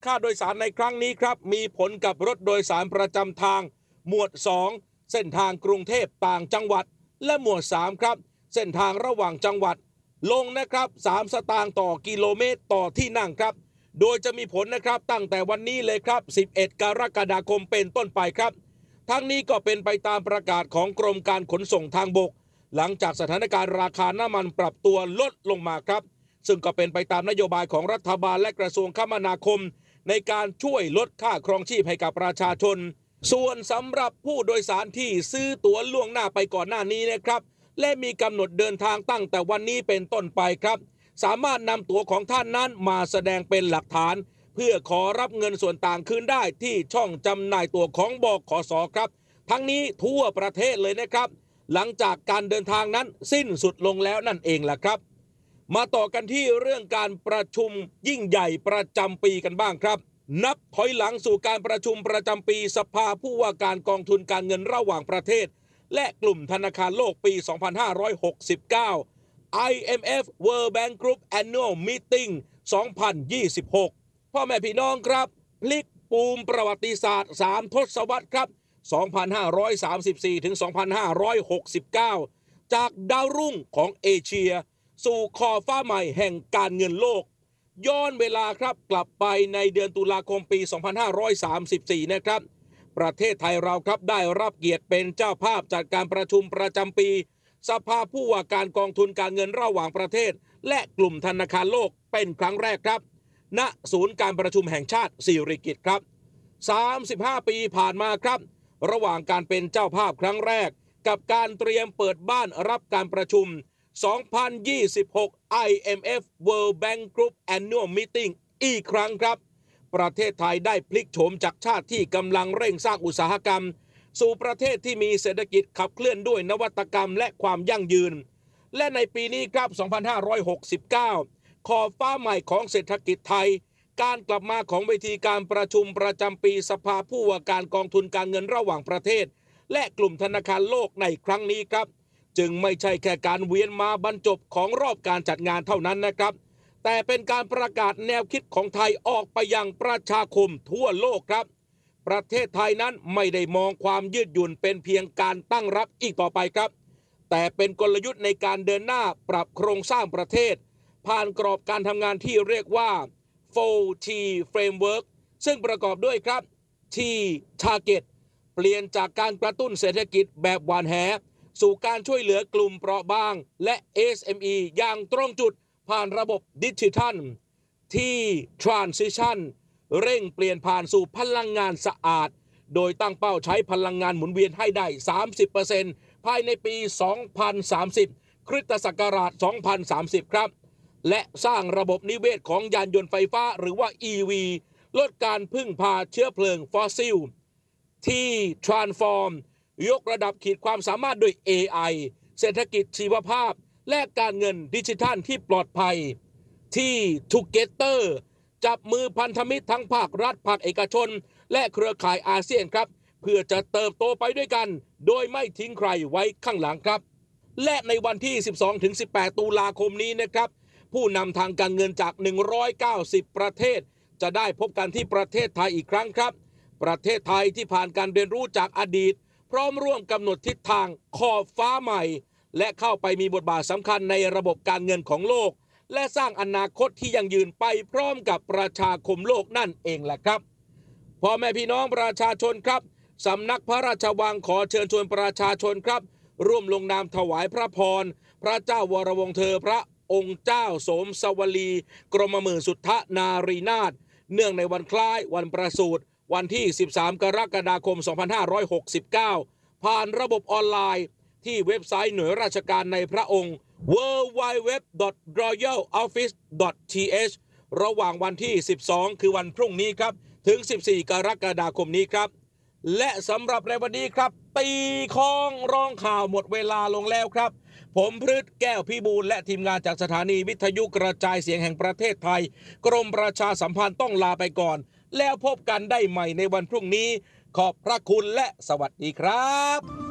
ค่าโดยสารในครั้งนี้ครับมีผลกับรถโดยสารประจำทางหมวด2เส้นทางกรุงเทพต่างจังหวัดและหมวด3ครับเส้นทางระหว่างจังหวัดลงนะครับ3 สตางค์ต่อกิโลเมตรต่อที่นั่งครับโดยจะมีผลนะครับตั้งแต่วันนี้เลยครับ11 กรกฎาคมเป็นต้นไปครับทั้งนี้ก็เป็นไปตามประกาศของกรมการขนส่งทางบกหลังจากสถานการณ์ราคาน้ำมันปรับตัวลดลงมาครับซึ่งก็เป็นไปตามนโยบายของรัฐบาลและกระทรวงคมนาคมในการช่วยลดค่าครองชีพให้กับประชาชนส่วนสำหรับผู้โดยสารที่ซื้อตั๋วล่วงหน้าไปก่อนหน้านี้นะครับและมีกำหนดเดินทางตั้งแต่วันนี้เป็นต้นไปครับสามารถนำตั๋วของท่านนั้นมาแสดงเป็นหลักฐานเพื่อขอรับเงินส่วนต่างคืนได้ที่ช่องจำหน่ายตั๋วของบขส.ครับทั้งนี้ทั่วประเทศเลยนะครับหลังจากการเดินทางนั้นสิ้นสุดลงแล้วนั่นเองล่ะครับมาต่อกันที่เรื่องการประชุมยิ่งใหญ่ประจำปีกันบ้างครับนับถอยหลังสู่การประชุมประจำปีสภาผู้ว่าการกองทุนการเงินระหว่างประเทศและกลุ่มธนาคารโลกปี 2569 IMF World Bank Group Annual Meeting 2026 พ่อแม่พี่น้องครับพลิกปูมประวัติศาสตร์3 ทศวรรษครับ 2534 ถึง 2569 จากดาวรุ่งของเอเชียสู่ขอบฟ้าใหม่แห่งการเงินโลกย้อนเวลาครับกลับไปในเดือนตุลาคมปี 2534 นะครับประเทศไทยเราครับได้รับเกียรติเป็นเจ้าภาพจัดการประชุมประจำปีสภาผู้ว่าการกองทุนการเงินระหว่างประเทศและกลุ่มธนาคารโลกเป็นครั้งแรกครับณศูนย์การประชุมแห่งชาติสิริกิติ์ครับ35 ปีผ่านมาครับระหว่างการเป็นเจ้าภาพครั้งแรกกับการเตรียมเปิดบ้านรับการประชุม 2026 IMF World Bank Group Annual Meeting อีกครั้งครับประเทศไทยได้พลิกโฉมจากชาติที่กำลังเร่งสร้างอุตสาหกรรมสู่ประเทศที่มีเศรษฐกิจขับเคลื่อนด้วยนวัตกรรมและความยั่งยืนและในปีนี้ครับ 2569 ขอบฟ้าใหม่ของเศรษฐกิจไทยการกลับมาของเวทีการประชุมประจำปีสภาผู้ว่าการกองทุนการเงินระหว่างประเทศและกลุ่มธนาคารโลกในครั้งนี้ครับจึงไม่ใช่แค่การเวียนมาบรรจบของรอบการจัดงานเท่านั้นนะครับแต่เป็นการประกาศแนวคิดของไทยออกไปยังประชาคมทั่วโลกครับประเทศไทยนั้นไม่ได้มองความยืดหยุ่นเป็นเพียงการตั้งรับอีกต่อไปครับแต่เป็นกลยุทธ์ในการเดินหน้าปรับโครงสร้างประเทศผ่านกรอบการทำงานที่เรียกว่า 4T Framework ซึ่งประกอบด้วยครับ T Target เปลี่ยนจากการกระตุ้นเศรษฐกิจแบบหวานแหสู่การช่วยเหลือกลุ่มเปราะบางและ SME อย่างตรงจุดผ่านระบบดิจิทัลที่ Transition เร่งเปลี่ยนผ่านสู่พลังงานสะอาดโดยตั้งเป้าใช้พลังงานหมุนเวียนให้ได้ 30% ภายในปี 2030 คริสตศักราช 2030 ครับและสร้างระบบนิเวศของยานยนต์ไฟฟ้าหรือว่า EV ลดการพึ่งพาเชื้อเพลิงฟอสซิลที่ Transform ยกระดับขีดความสามารถด้วย AI เศรษฐกิจชีวภาพและการเงินดิจิทัลที่ปลอดภัยที่ Together จับมือพันธมิตรทั้งภาครัฐภาคเอกชนและเครือข่ายอาเซียนครับเพื่อจะเติบโตไปด้วยกันโดยไม่ทิ้งใครไว้ข้างหลังครับและในวันที่ 12-18 ตุลาคมนี้นะครับผู้นำทางการเงินจาก190ประเทศจะได้พบกันที่ประเทศไทยอีกครั้งครับประเทศไทยที่ผ่านการเรียนรู้จากอดีตพร้อมร่วมกำหนดทิศทางขอบฟ้าใหม่และเข้าไปมีบทบาทสำคัญในระบบการเงินของโลกและสร้างอนาคตที่ยั่งยืนไปพร้อมกับประชาคมโลกนั่นเองแหละครับพ่อแม่พี่น้องประชาชนครับสำนักพระราชวังขอเชิญชวนประชาชนครับร่วมลงนามถวายพระพรพระเจ้าวรวงศ์เธอพระองค์เจ้าโสมสวลีกรมหมื่นสุทธนารีนาถเนื่องในวันคล้ายวันประสูติวันที่ 13 กรกฎาคม 2569 ผ่านระบบออนไลน์ที่เว็บไซต์หน่วยราชการในพระองค์ www.royaloffice.th ระหว่างวันที่ 12 คือวันพรุ่งนี้ครับถึง 14 กรกฎาคมนี้ครับและสำหรับในวันนี้ครับตีข้องร้องข่าวหมดเวลาลงแล้วครับผมพฤทธิ์แก้วพิบูลและทีมงานจากสถานีวิทยุกระจายเสียงแห่งประเทศไทยกรมประชาสัมพันธ์ต้องลาไปก่อนแล้วพบกันได้ใหม่ในวันพรุ่งนี้ขอบพระคุณและสวัสดีครับ